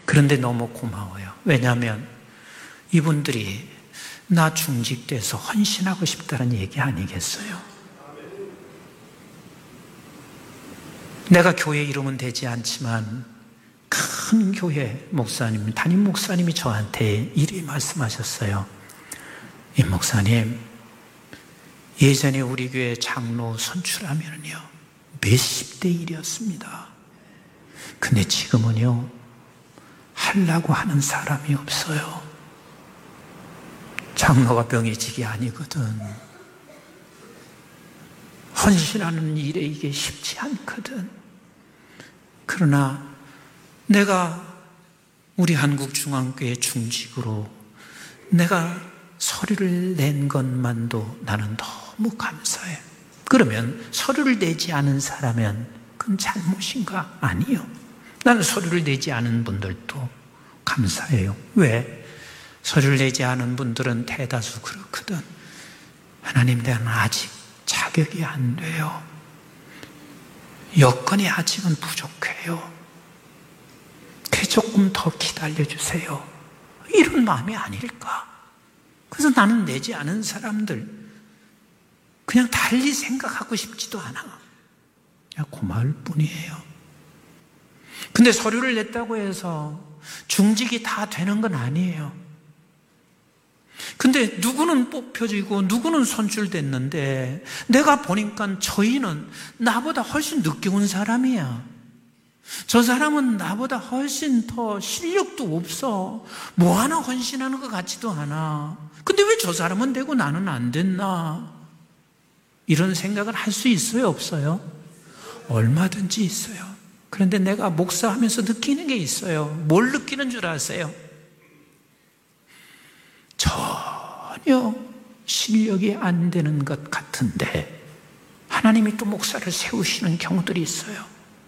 그런데 너무 고마워요. 왜냐하면 이분들이 나 중직돼서 헌신하고 싶다는 얘기 아니겠어요? 내가 교회 이름은 되지 않지만 큰 교회 목사님, 담임 목사님이 저한테 이리 말씀하셨어요. 임 목사님, 예전에 우리 교회 장로 선출하면요 몇십 대 1이었습니다. 근데 지금은요 하려고 하는 사람이 없어요. 장로가 병해지기 아니거든. 헌신하는 일에 이게 쉽지 않거든. 그러나 내가 우리 한국중앙교회 중직으로 내가 서류를 낸 것만도 나는 너무 감사해. 그러면 서류를 내지 않은 사람은 그건 잘못인가? 아니요. 나는 서류를 내지 않은 분들도 감사해요. 왜? 서류를 내지 않은 분들은 대다수 그렇거든. 하나님, 나는 아직 자격이 안 돼요. 여건이 아직은 부족해요. 조금 더 기다려주세요. 이런 마음이 아닐까? 그래서 나는 내지 않은 사람들 그냥 달리 생각하고 싶지도 않아. 그냥 고마울 뿐이에요. 근데 서류를 냈다고 해서 중직이 다 되는 건 아니에요. 근데 누구는 뽑혀지고 누구는 선출됐는데 내가 보니까 저희는 나보다 훨씬 늦게 온 사람이야. 저 사람은 나보다 훨씬 더 실력도 없어. 뭐 하나 헌신하는 것 같지도 않아. 근데 왜 저 사람은 되고 나는 안 됐나? 이런 생각을 할 수 있어요, 없어요? 얼마든지 있어요. 그런데 내가 목사하면서 느끼는 게 있어요. 뭘 느끼는 줄 아세요? 전혀 실력이 안 되는 것 같은데 하나님이 또 목사를 세우시는 경우들이 있어요.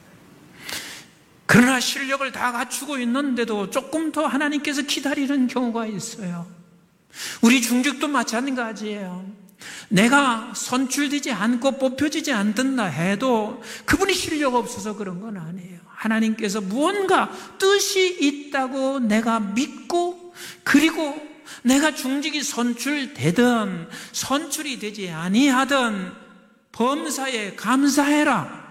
그러나 실력을 다 갖추고 있는데도 조금 더 하나님께서 기다리는 경우가 있어요. 우리 중직도 마찬가지예요. 내가 선출되지 않고 뽑혀지지 않든다 해도 그분이 실력 없어서 그런 건 아니에요. 하나님께서 무언가 뜻이 있다고 내가 믿고, 그리고 내가 중직이 선출되든 선출이 되지 아니하든 범사에 감사해라.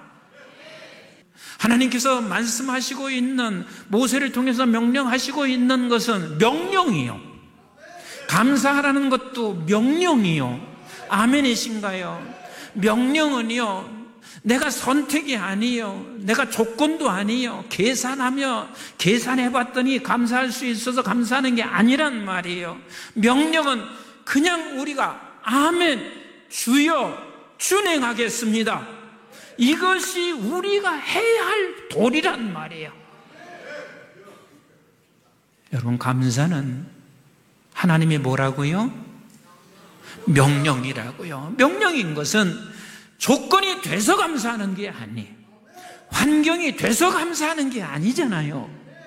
하나님께서 말씀하시고 있는, 모세를 통해서 명령하시고 있는 것은 명령이요. 감사하라는 것도 명령이요. 아멘이신가요? 명령은요, 내가 선택이 아니요, 내가 조건도 아니요, 계산해봤더니 감사할 수 있어서 감사하는 게 아니란 말이에요. 명령은 그냥 우리가 아멘, 주여, 준행하겠습니다, 이것이 우리가 해야 할 도리란 말이에요. 여러분, 감사는 하나님이 뭐라고요? 명령이라고요. 명령인 것은 조건이 돼서 감사하는 게 아니에요. 환경이 돼서 감사하는 게 아니잖아요.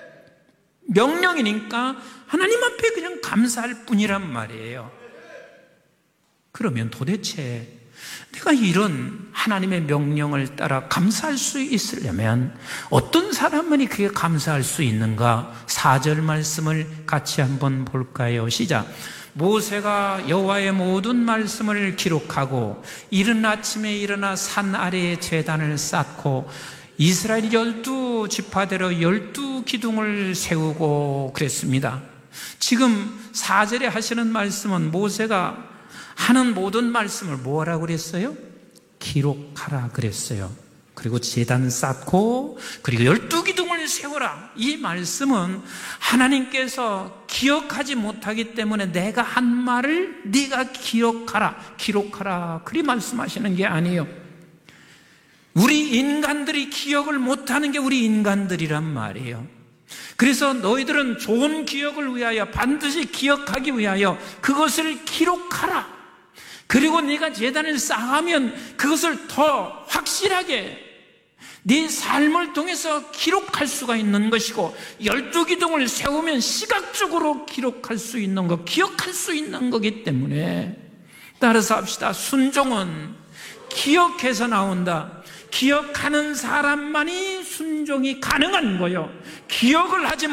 명령이니까 하나님 앞에 그냥 감사할 뿐이란 말이에요. 그러면 도대체 내가 이런 하나님의 명령을 따라 감사할 수 있으려면 어떤 사람만이 그게 감사할 수 있는가? 4절 말씀을 같이 한번 볼까요? 시작. 모세가 여호와의 모든 말씀을 기록하고 이른 아침에 일어나 산 아래에 제단을 쌓고 이스라엘 12지파대로 12기둥을 세우고 그랬습니다. 지금 4절에 하시는 말씀은 모세가 하는 모든 말씀을 뭐라고 그랬어요? 기록하라 그랬어요. 그리고 제단 쌓고 그리고 12기둥을 세워라. 이 말씀은 하나님께서 기억하지 못하기 때문에 내가 한 말을 네가 기록하라 그리 말씀하시는 게 아니에요. 우리 인간들이 기억을 못하는 게 우리 인간들이란 말이에요. 그래서 너희들은 좋은 기억을 위하여 반드시 기억하기 위하여 그것을 기록하라. 그리고 네가 제단을 쌓으면 그것을 더 확실하게 네 삶을 통해서 기록할 수가 있는 것이고 12기둥을 세우면 시각적으로 기록할 수 있는 것, 기억할 수 있는 거기 때문에 따라서 합시다. 순종은 기억해서 나온다. 기억하는 사람만이 순종이 가능한 거예요. 기억을 하지